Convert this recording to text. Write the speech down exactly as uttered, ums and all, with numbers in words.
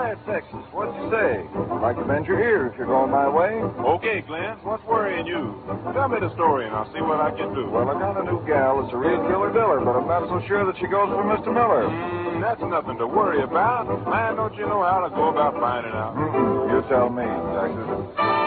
quiet, Texas. What'd you say? I'd like to bend your ear if you're going my way. Okay, Glenn. What's worrying you? Tell me the story, and I'll see what I can do. Well, I got a new gal that's a real killer-diller, but I'm not so sure that she goes for Mister Miller. Mm, that's nothing to worry about. Man, don't you know how to go about finding out? Mm-mm. You tell me, Texas.